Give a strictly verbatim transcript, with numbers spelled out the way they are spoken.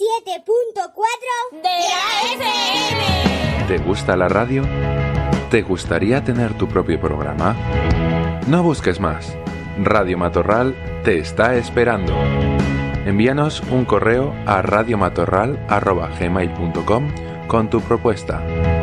siete punto cuatro de la F M. ¿Te gusta la radio? ¿Te gustaría tener tu propio programa? No busques más. Radio Matorral te está esperando. Envíanos un correo a radiomatorral arroba gmail punto com con tu propuesta.